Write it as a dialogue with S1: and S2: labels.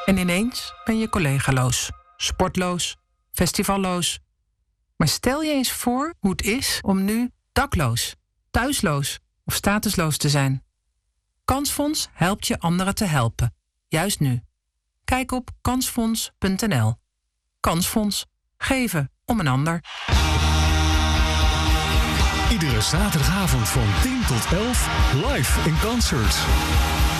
S1: En ineens ben je collegaloos, sportloos, festivalloos. Maar stel je eens voor hoe het is om nu dakloos, thuisloos of statusloos te zijn. Kansfonds helpt je anderen te helpen, juist nu. Kijk op kansfonds.nl. Kansfonds. Geven om een ander.
S2: Iedere zaterdagavond van 10 tot 11 live in concert.